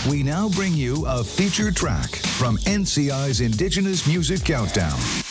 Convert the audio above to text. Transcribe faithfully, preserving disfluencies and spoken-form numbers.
We now bring you a featured track from N C I's Indigenous Music Countdown.